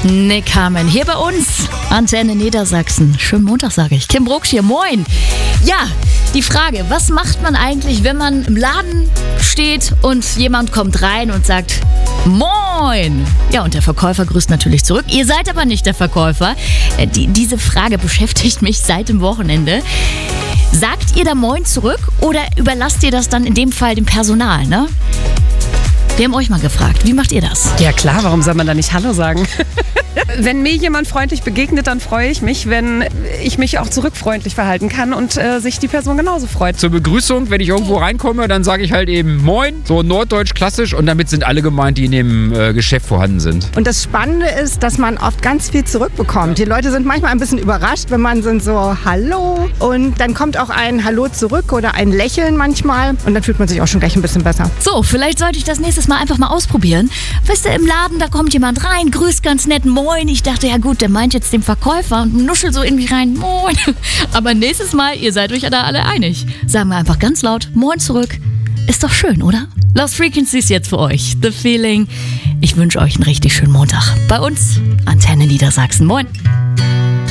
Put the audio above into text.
Nick Carmen hier bei uns, Antenne Niedersachsen. Schönen Montag, sage ich. Kim Brucksch hier, moin. Ja, die Frage, was macht man eigentlich, wenn man im Laden steht und jemand kommt rein und sagt, moin. Ja, und der Verkäufer grüßt natürlich zurück. Ihr seid aber nicht der Verkäufer. Diese Frage beschäftigt mich seit dem Wochenende. Sagt ihr da moin zurück oder überlasst ihr das dann in dem Fall dem Personal, ne? Wir haben euch mal gefragt, wie macht ihr das? Ja klar, warum soll man da nicht Hallo sagen? Wenn mir jemand freundlich begegnet, dann freue ich mich, wenn ich mich auch zurückfreundlich verhalten kann und sich die Person genauso freut. Zur Begrüßung, wenn ich irgendwo reinkomme, dann sage ich halt eben Moin, so norddeutsch klassisch, und damit sind alle gemeint, die in dem Geschäft vorhanden sind. Und das Spannende ist, dass man oft ganz viel zurückbekommt. Die Leute sind manchmal ein bisschen überrascht, wenn man so Hallo, und dann kommt auch ein Hallo zurück oder ein Lächeln manchmal und dann fühlt man sich auch schon gleich ein bisschen besser. So, vielleicht sollte ich das nächstes Mal einfach mal ausprobieren. Weißt du, im Laden, da kommt jemand rein, grüßt ganz nett, moin. Ich dachte, ja gut, der meint jetzt den Verkäufer und nuschelt so in mich rein, moin. Aber nächstes Mal, ihr seid euch ja da alle einig. Sagen wir einfach ganz laut, moin zurück. Ist doch schön, oder? Lost Frequencies jetzt für euch. The Feeling. Ich wünsche euch einen richtig schönen Montag. Bei uns, Antenne Niedersachsen. Moin.